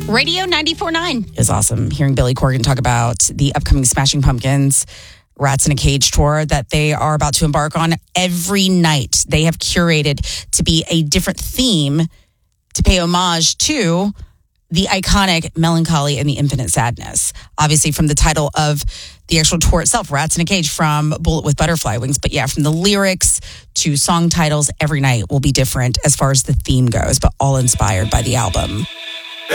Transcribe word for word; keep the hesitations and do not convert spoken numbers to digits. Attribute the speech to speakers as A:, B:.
A: Radio ninety-four point nine.
B: Is awesome. Hearing Billy Corgan talk about the upcoming Smashing Pumpkins Rats in a Cage tour that they are about to embark on. Every night they have curated to be a different theme to pay homage to the iconic Melancholy and the Infinite Sadness. Obviously from the title of the actual tour itself, Rats in a Cage, from Bullet with Butterfly Wings. But yeah, from the lyrics to song titles, every night will be different as far as the theme goes, but all inspired by the album.